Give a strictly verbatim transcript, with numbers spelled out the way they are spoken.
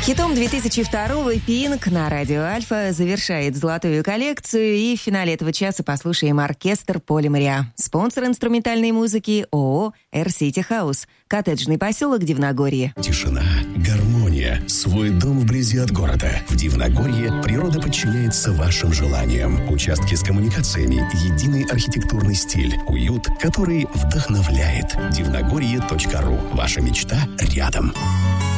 Хитом две тысячи второго Пинк на радио Альфа завершает золотую коллекцию, и в финале этого часа послушаем оркестр Поля Мариа. Спонсор инструментальной музыки ООО «Эр-Сити Хаус», коттеджный поселок Дивногорье. Тишина, гармония, свой дом вблизи от города. В Дивногорье природа подчиняется вашим желаниям. Участки с коммуникациями, единый архитектурный стиль, уют, который вдохновляет. дивногорье точка ру. Ваша мечта рядом.